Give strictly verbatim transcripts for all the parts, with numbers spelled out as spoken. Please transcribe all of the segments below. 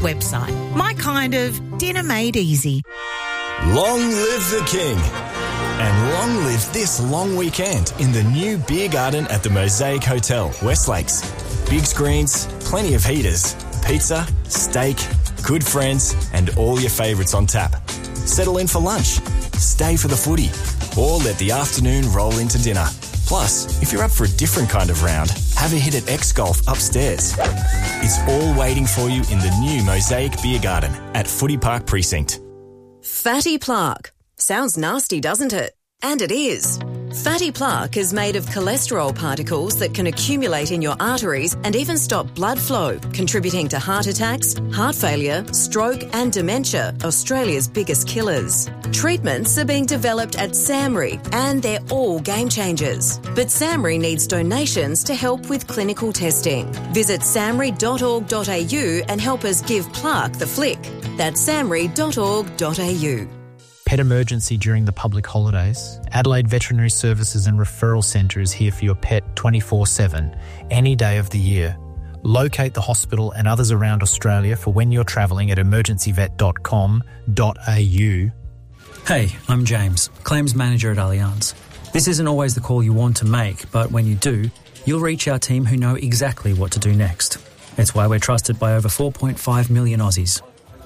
website. My kind of dinner made easy. Long live the King. And long live this long weekend in the new beer garden at the Mosaic Hotel, West Lakes. Big screens, plenty of heaters, pizza, steak, good friends, and all your favourites on tap. Settle in for lunch, stay for the footy, or let the afternoon roll into dinner. Plus, if you're up for a different kind of round, have a hit at X Golf upstairs. It's all waiting for you in the new Mosaic Beer Garden at Footy Park Precinct. Fatty plaque. Sounds nasty, doesn't it? And it is. Fatty plaque is made of cholesterol particles that can accumulate in your arteries and even stop blood flow, contributing to heart attacks, heart failure, stroke and dementia, Australia's biggest killers. Treatments are being developed at SAMRI and they're all game changers. But SAMRI needs donations to help with clinical testing. Visit samri dot org dot a u and help us give plaque the flick. That's samri dot org dot a u. Pet emergency during the public holidays? Adelaide Veterinary Services and Referral Centre is here for your pet twenty-four seven, any day of the year. Locate the hospital and others around Australia for when you're travelling at emergency vet dot com dot a u. Hey, I'm James, Claims Manager at Allianz. This isn't always the call you want to make, but when you do, you'll reach our team who know exactly what to do next. It's why we're trusted by over four point five million Aussies.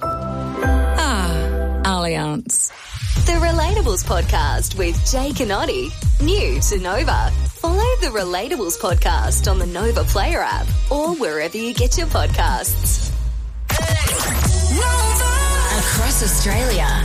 Ah, Allianz. The Relatables Podcast with Jake and Oddie. New to Nova. Follow the Relatables Podcast on the Nova Player app or wherever you get your podcasts. Nova! Across Australia,